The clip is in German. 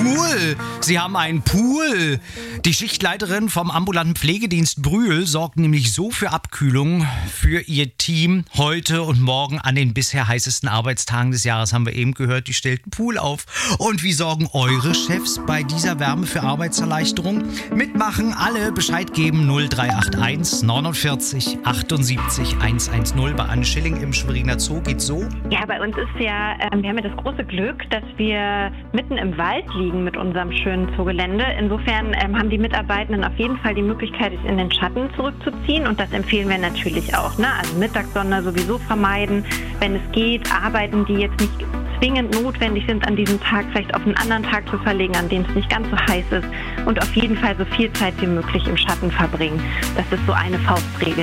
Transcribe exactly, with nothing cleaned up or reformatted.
Pool. Sie haben einen Pool. Die Schichtleiterin vom ambulanten Pflegedienst Brühl sorgt nämlich so für Abkühlung für ihr Team heute und morgen an den bisher heißesten Arbeitstagen des Jahres. Haben wir eben gehört, die stellt einen Pool auf. Und wie sorgen eure Chefs bei dieser Wärme für Arbeitserleichterung? Mitmachen, alle Bescheid geben. null drei acht eins neunundvierzig achtundsiebzig hundertzehn. Bei Anne Schilling im Schweriner Zoo geht's so. Ja, bei uns ist ja, äh, wir haben ja das große Glück, dass wir mitten im Wald liegen mit unserem schönen Zoogelände. Insofern ähm, haben die Mitarbeitenden auf jeden Fall die Möglichkeit, sich in den Schatten zurückzuziehen, und das empfehlen wir natürlich auch. Ne? Also Mittagssonne sowieso vermeiden. Wenn es geht, Arbeiten, die jetzt nicht zwingend notwendig sind, an diesem Tag vielleicht auf einen anderen Tag zu verlegen, an dem es nicht ganz so heiß ist, und auf jeden Fall so viel Zeit wie möglich im Schatten verbringen. Das ist so eine Faustregel.